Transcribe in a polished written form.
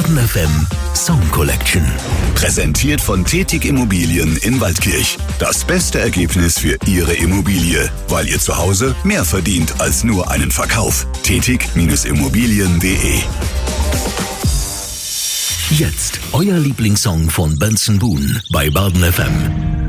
Baden FM Song Collection. Präsentiert von Tetig Immobilien in Waldkirch. Das beste Ergebnis für Ihre Immobilie, weil ihr zu Hause mehr verdient als nur einen Verkauf. Tetig-Immobilien.de. Jetzt euer Lieblingssong von Benson Boone bei Baden FM.